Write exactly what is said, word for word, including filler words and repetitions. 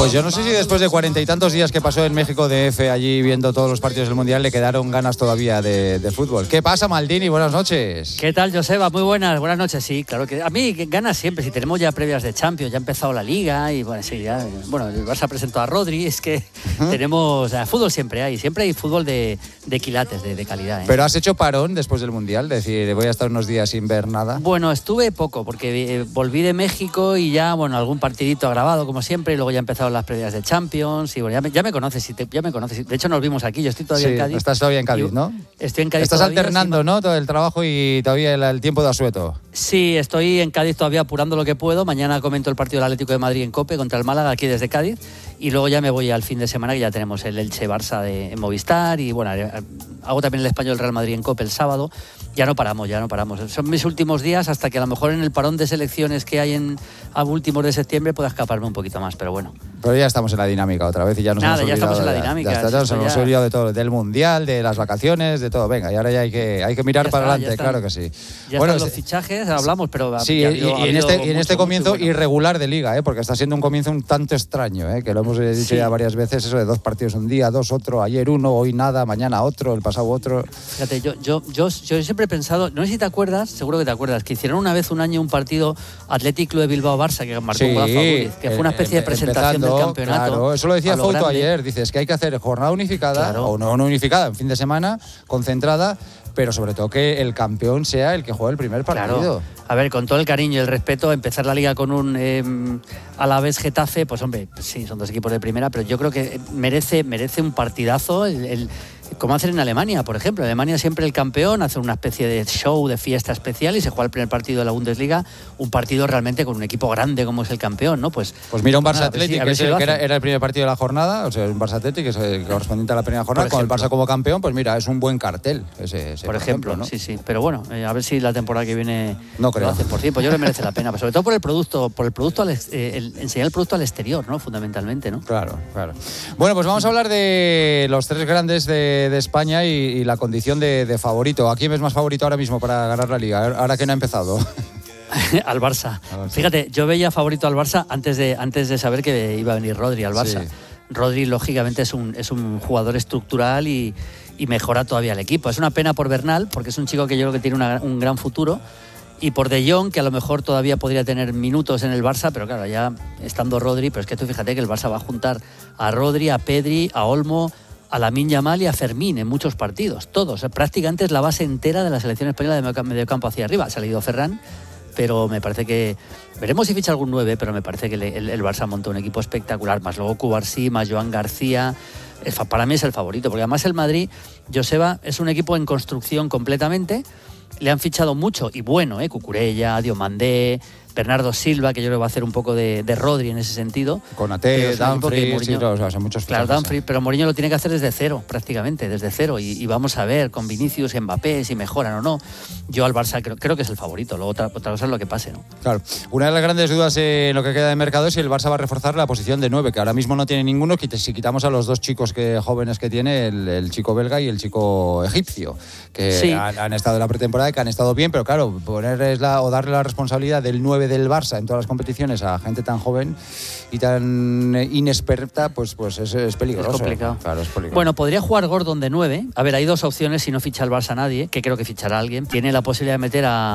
Pues yo no sé si después de cuarenta y tantos días que pasó en México D F allí viendo todos los partidos del Mundial le quedaron ganas todavía de, de fútbol. ¿Qué pasa, Maldini? Buenas noches. ¿Qué tal, Joseba? Muy buenas, buenas noches. Sí, claro que a mí ganas siempre. Si tenemos ya previas de Champions, ya ha empezado la Liga y bueno, sí, ya, bueno, el Barça presentó a Rodri. Es que uh-huh. tenemos, o sea, fútbol siempre hay, siempre hay fútbol de, de quilates, de, de calidad. ¿eh? Pero has hecho parón después del Mundial, decir, voy a estar unos días sin ver nada. Bueno, estuve poco porque eh, volví de México y ya, bueno, algún partidito grabado como siempre y luego ya empezaron las previas de Champions y bueno, ya me, ya me conoces, ya me conoces. De hecho nos vimos aquí, yo estoy todavía sí, en Cádiz. Estás todavía en Cádiz, ¿no? Estoy en Cádiz. Estás todavía, alternando, sí, ¿no? Todo el trabajo y todavía el, el tiempo de asueto. Sí, estoy en Cádiz todavía apurando lo que puedo. Mañana comento el partido del Atlético de Madrid en COPE contra el Málaga aquí desde Cádiz y luego ya me voy al fin de semana que ya tenemos el Elche-Barça de en Movistar y bueno, hago también el Español Real Madrid en COPE el sábado. Ya no paramos, ya no paramos. Son mis últimos días hasta que a lo mejor en el parón de selecciones que hay en a últimos de septiembre pueda escaparme un poquito más, pero bueno. Pero ya estamos en la dinámica otra vez y ya nos Nada, hemos ya olvidado. estamos en la dinámica. Ya, ya, ya nos hemos ya... olvidado de todo, del Mundial, de las vacaciones, de todo. Venga, y ahora ya hay que, hay que mirar ya para está, adelante, claro que sí. Ya bueno, están los fichajes, hablamos, pero... Sí, ha habido, y, y en este, y en este comienzo bueno. irregular de Liga, ¿eh? Porque está siendo un comienzo un tanto extraño, ¿eh? Que lo hemos dicho sí. ya varias veces, eso de dos partidos un día, dos otro, ayer uno, hoy nada, mañana otro, el pasado otro. Fíjate, yo, yo, yo, yo siempre he pensado, no sé si te acuerdas, seguro que te acuerdas, que hicieron una vez un año un partido Athletic Club de Bilbao-Barça que marcó sí, un golazo a Gullit, que fue una especie de presentación del campeonato. Claro, eso lo decía Fouto ayer, dices que hay que hacer jornada unificada, claro. o no, no unificada, en fin de semana, concentrada, pero sobre todo que el campeón sea el que juegue el primer partido. Claro. A ver, con todo el cariño y el respeto, empezar la Liga con un eh, Alavés Getafe, pues hombre, sí, son dos equipos de primera, pero yo creo que merece, merece un partidazo, el, el, como hacen en Alemania, por ejemplo. En Alemania siempre el campeón hace una especie de show, de fiesta especial y se juega el primer partido de la Bundesliga, un partido realmente con un equipo grande como es el campeón, ¿no? Pues, pues mira, un Barça si, Athletic, que, es el, que era, era el primer partido de la jornada, o sea, un Barça Athletic, que es el correspondiente a la primera jornada, con el Barça como campeón, pues mira, es un buen cartel. Ese, ese, por, por ejemplo, ejemplo, ¿no? Sí, sí, pero bueno, eh, a ver si la temporada que viene no creo. Lo hacen por tiempo. Yo creo que merece la pena, pero sobre todo por el producto, por el producto, al, eh, el, enseñar el producto al exterior, ¿no? Fundamentalmente, ¿no? Claro, claro. Bueno, pues vamos a hablar de los tres grandes de, de España y, y la condición de, de favorito. ¿A quién ves más favorito ahora mismo para ganar la Liga? Ahora que no ha empezado. al Barça. Barça. Fíjate, yo veía favorito al Barça antes de, antes de saber que iba a venir Rodri al Barça. Sí. Rodri, lógicamente, es un, es un jugador estructural y, y mejora todavía el equipo. Es una pena por Bernal, porque es un chico que yo creo que tiene una, un gran futuro. Y por De Jong, que a lo mejor todavía podría tener minutos en el Barça, pero claro, ya estando Rodri, pero es que tú fíjate que el Barça va a juntar a Rodri, a Pedri, a Olmo, a Lamine Yamal y a Fermín en muchos partidos, todos. Prácticamente es la base entera de la selección española de mediocampo hacia arriba. Ha salido Ferran, pero me parece que... Veremos si ficha algún nueve, pero me parece que el, el, el Barça montó un equipo espectacular, más luego Cubarsí, más Joan García... Para mí es el favorito, porque además el Madrid, Joseba, es un equipo en construcción completamente. Le han fichado mucho y bueno, ¿eh? Cucurella, Diomandé, Bernardo Silva, que yo creo que va a hacer un poco de, de Rodri en ese sentido. Conate, Dumfries, sí, o sea, son muchos Claro, Dumfries, pero Mourinho lo tiene que hacer desde cero, prácticamente, desde cero. Y, y vamos a ver con Vinicius y Mbappé si mejoran o no. Yo al Barça creo, creo que es el favorito, luego otra, otra cosa es lo que pase, ¿no? Claro, una de las grandes dudas en lo que queda de mercado es si el Barça va a reforzar la posición de nueve, que ahora mismo no tiene ninguno, si quitamos a los dos chicos que, jóvenes que tiene, el, el chico belga y el chico egipcio, que sí. han, han estado en la pretemporada y que han estado bien, pero claro, ponerles la, o darle la responsabilidad del nueve del Barça en todas las competiciones a gente tan joven y tan inexperta, pues, pues es, es peligroso. Es complicado. Claro, es peligroso. Bueno, podría jugar Gordon de nueve. A ver, hay dos opciones si no ficha el Barça nadie, que creo que fichará alguien. Tiene la posibilidad de meter a